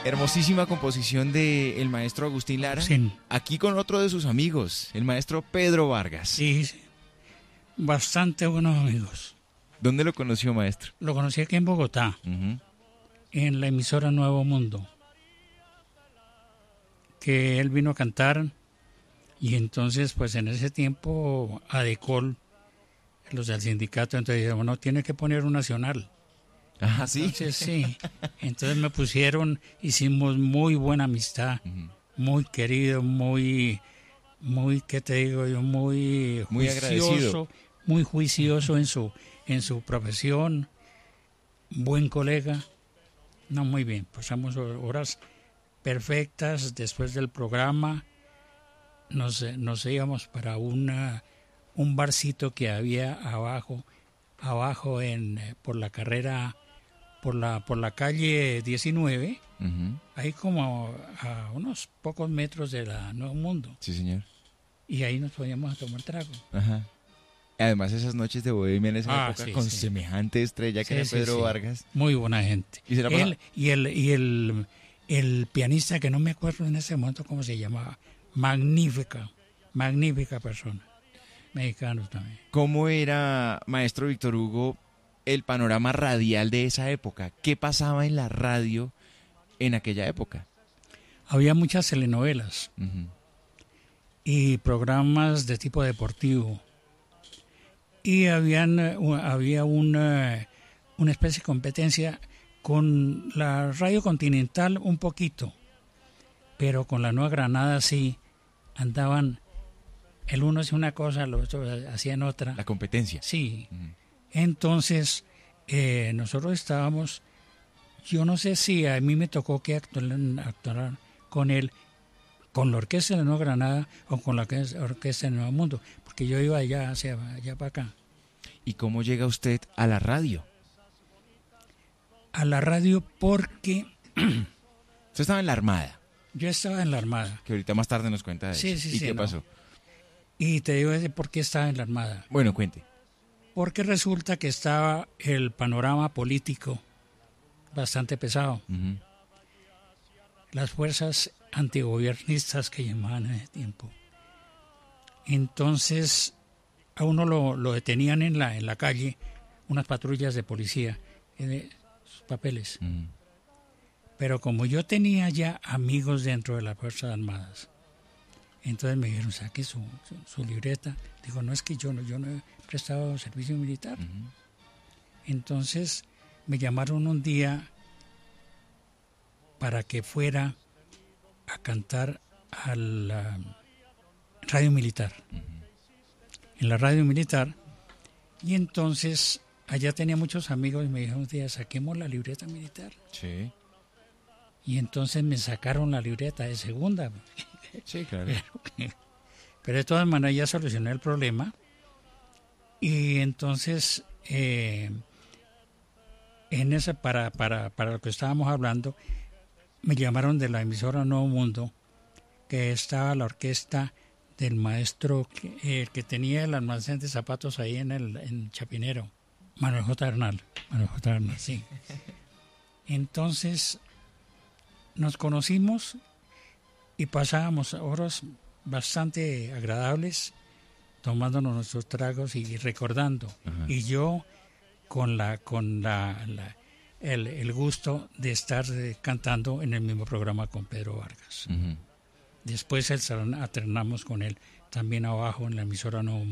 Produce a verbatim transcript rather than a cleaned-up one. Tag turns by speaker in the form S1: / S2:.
S1: Hermosísima composición de el maestro Agustín Lara.
S2: Sí.
S1: Aquí con otro de sus amigos, el maestro Pedro Vargas.
S2: Sí, sí. Bastante buenos amigos.
S1: ¿Dónde lo conoció, maestro?
S2: Lo conocí aquí en Bogotá,
S1: Uh-huh.
S2: en la emisora Nuevo Mundo. Que él vino a cantar y entonces, pues en ese tiempo, Adecol, los del sindicato, entonces dijeron, bueno, tiene que poner un nacional.
S1: Ah, sí.
S2: Entonces, sí. Entonces me pusieron, hicimos muy buena amistad,
S1: Uh-huh.
S2: muy querido, muy, muy, ¿qué te digo yo? Muy
S1: Muy
S2: juicioso,
S1: agradecido.
S2: muy juicioso en su, en su profesión, buen colega. No, muy bien, pasamos horas perfectas después del programa. Nos, nos íbamos para una, un barcito que había abajo, abajo en, por la carrera, por la, por la calle diecinueve,
S1: Uh-huh.
S2: ahí como a unos pocos metros de la Nuevo Mundo.
S1: Sí, señor.
S2: Y ahí nos podíamos tomar trago.
S1: Ajá. Además, esas noches de bohemia en esa
S2: Ah,
S1: época
S2: sí,
S1: con
S2: sí.
S1: semejante estrella que
S2: Sí,
S1: era
S2: sí,
S1: Pedro
S2: sí.
S1: Vargas.
S2: Muy buena gente.
S1: ¿Y se la pasa-
S2: Él y el, y el, el pianista, que no me acuerdo en ese momento cómo se llamaba, magnífica, magnífica persona. Mexicano también.
S1: ¿Cómo era, maestro Víctor Hugo, el panorama radial de esa época? ¿Qué pasaba en la radio en aquella época?
S2: Había muchas telenovelas
S1: Uh-huh.
S2: y programas de tipo deportivo. Y habían, eh, u- había una, una especie de competencia con la Radio Continental un poquito, pero con la Nueva Granada sí andaban, el uno hacía una cosa, el otro hacían otra.
S1: La competencia.
S2: Sí,
S1: Uh-huh.
S2: entonces eh, nosotros estábamos, yo no sé si a mí me tocó que actuar, actuar con él, con la Orquesta de la Nueva Granada o con la Orquesta Orquesta del Nuevo Mundo, porque yo iba allá, hacia allá para acá.
S1: ¿Y cómo llega usted a la radio?
S2: A la radio porque
S1: Usted estaba en la Armada,
S2: yo estaba en la Armada.
S1: que ahorita más tarde nos cuenta de
S2: Sí,
S1: eso.
S2: sí,
S1: ¿Y
S2: sí,
S1: qué
S2: no.
S1: pasó?
S2: Y te digo de por qué estaba en la Armada.
S1: Bueno, cuente.
S2: Porque resulta que estaba el panorama político bastante pesado.
S1: Uh-huh.
S2: Las fuerzas antigobiernistas que llamaban en ese tiempo. Entonces, a uno lo, lo detenían en la, en la calle, unas patrullas de policía, eh, sus papeles.
S1: Uh-huh.
S2: Pero como yo tenía ya amigos dentro de las Fuerzas Armadas, entonces me dijeron, saque su, su, su libreta. Digo, no, es que yo no, yo no he prestado servicio militar.
S1: Uh-huh.
S2: Entonces me llamaron un día para que fuera a cantar a la radio militar.
S1: Uh-huh.
S2: En la radio militar. Y entonces allá tenía muchos amigos y me dijeron un día, saquemos la libreta militar.
S1: Sí.
S2: Y entonces me sacaron la libreta de segunda.
S1: Sí, claro.
S2: Pero, pero de todas maneras ya solucioné el problema. Y entonces, eh, en esa, para, para, para lo que estábamos hablando, me llamaron de la emisora Nuevo Mundo, que estaba la orquesta del maestro que, eh, que tenía el almacén de zapatos ahí en el en Chapinero, Manuel J. Bernal. Manuel J. Bernal, sí. Entonces nos conocimos y pasábamos horas bastante agradables tomándonos nuestros tragos y recordando.
S1: Ajá.
S2: Y yo con la con la, la el, el gusto de estar eh, cantando en el mismo programa con Pedro Vargas.
S1: Uh-huh.
S2: Después el salón alternamos con él también abajo en la emisora Nuevo